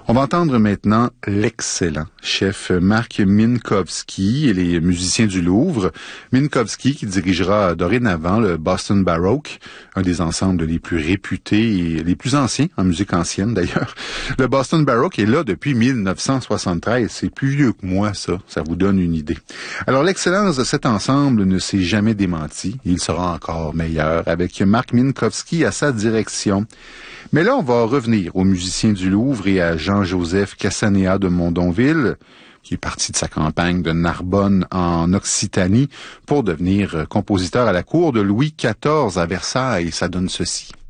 On va entendre maintenant l'excellent chef Marc Minkowski et les musiciens du Louvre. Minkowski qui dirigera dorénavant le Boston Baroque, un des ensembles les plus réputés et les plus anciens, en musique ancienne d'ailleurs. Le Boston Baroque est là depuis 1973. C'est plus vieux que moi, ça vous donne une idée. Alors l'excellence de cet ensemble ne s'est jamais démentie. Il sera encore meilleur avec Marc Minkowski à sa direction. Mais là, on va revenir aux musiciens du Louvre et à Jean-Joseph Cassanea de Mondonville, qui est parti de sa campagne de Narbonne en Occitanie pour devenir compositeur à la cour de Louis XIV à Versailles. Ça donne ceci.